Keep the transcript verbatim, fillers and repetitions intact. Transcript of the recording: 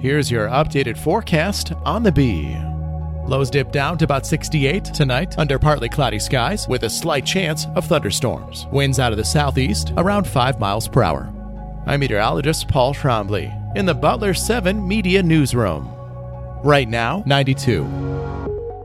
Here's your updated forecast on the Bee. Lows dip down to about sixty-eight tonight under partly cloudy skies with a slight chance of thunderstorms. Winds out of the southeast around five miles per hour. I'm meteorologist Paul Trombley in the Butler seven Media Newsroom. Right now, ninety-two.